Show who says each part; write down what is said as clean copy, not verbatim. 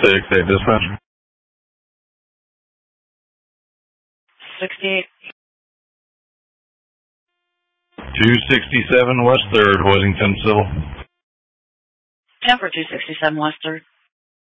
Speaker 1: 68 dispatcher.
Speaker 2: 68.
Speaker 1: 267 West 3rd, Hoisington, Civil.
Speaker 2: 10 for 267 West 3rd.